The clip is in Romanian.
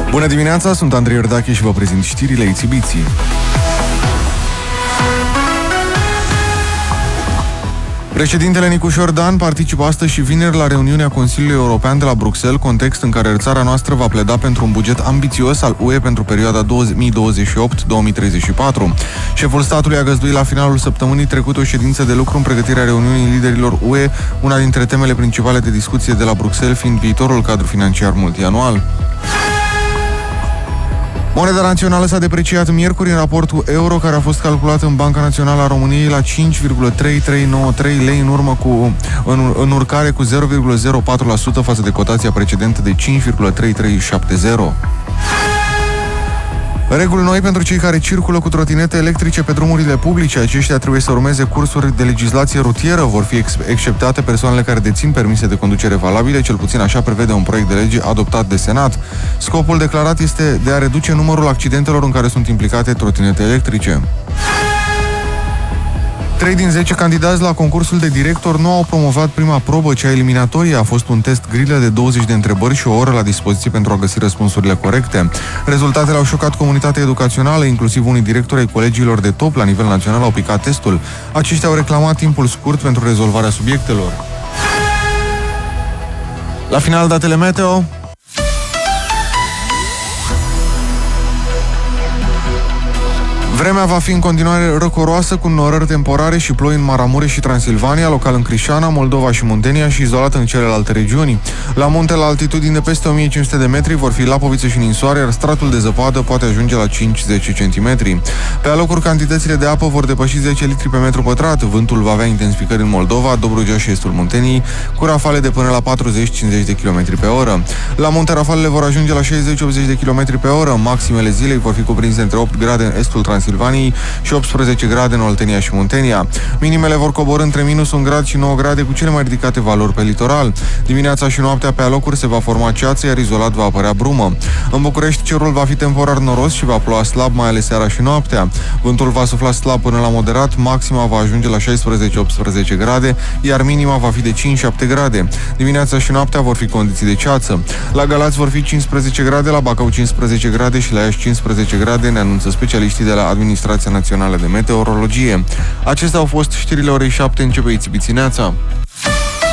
Bună dimineața, sunt Andrei Iordache și vă prezint știrile Ițibiții. Președintele Nicușor Dan participă astăzi și vineri la reuniunea Consiliului European de la Bruxelles, context în care țara noastră va pleda pentru un buget ambițios al UE pentru perioada 2028-2034. Șeful statului a găzduit la finalul săptămânii trecute o ședință de lucru în pregătirea reuniunii liderilor UE, una dintre temele principale de discuție de la Bruxelles fiind viitorul cadru financiar multianual. Moneda națională s-a depreciat miercuri în raportul euro, care a fost calculat în Banca Națională a României la 5,3393 lei în urcare cu 0,04% față de cotația precedentă de 5,3370. Reguli noi pentru cei care circulă cu trotinete electrice pe drumurile publice. Aceștia trebuie să urmeze cursuri de legislație rutieră. Vor fi exceptate persoanele care dețin permise de conducere valabile, cel puțin așa prevede un proiect de lege adoptat de Senat. Scopul declarat este de a reduce numărul accidentelor în care sunt implicate trotinete electrice. 3 din 10 candidați la concursul de director nu au promovat prima probă, cea eliminatorie. A fost un test grilă de 20 de întrebări și o oră la dispoziție pentru a găsi răspunsurile corecte. Rezultatele au șocat comunitatea educațională, inclusiv unii directori ai colegiilor de top la nivel național au picat testul. Aceștia au reclamat timpul scurt pentru rezolvarea subiectelor. La final, datele meteo. Vremea va fi în continuare răcoroasă, cu norări temporare și ploi în Maramureș și Transilvania, local în Crișana, Moldova și Muntenia și izolat în celelalte regiuni. La munte, la altitudini de peste 1500 de metri, vor fi Lapoviță și Ninsoare, iar stratul de zăpadă poate ajunge la 5-10 cm. Pe alocuri, cantitățile de apă vor depăși 10 litri pe metru pătrat. Vântul va avea intensificări în Moldova, Dobrogea și estul Munteniei, cu rafale de până la 40-50 de km pe oră. La munte, rafalele vor ajunge la 60-80 de km pe oră. Maximele zilei vor fi cuprinse între 8 grade în estul Transilvaniei și 18 grade în Oltenia și Muntenia. Minimele vor coborî între minus 1 grad și 9 grade, cu cele mai ridicate valori pe litoral. Dimineața și noaptea pe alocuri se va forma ceață, iar izolat va apărea brumă. În București cerul va fi temporar noros și va ploua slab, mai ales seara și noaptea. Vântul va sufla slab până la moderat, maxima va ajunge la 16-18 grade, iar minima va fi de 5-7 grade. Dimineața și noaptea vor fi condiții de ceață. La Galați vor fi 15 grade, la Bacău 15 grade și la Iași 15 grade, ne anunță specialiștii de la Administrația Națională de Meteorologie. Acestea au fost știrile orei 7, începe Ițibițineața.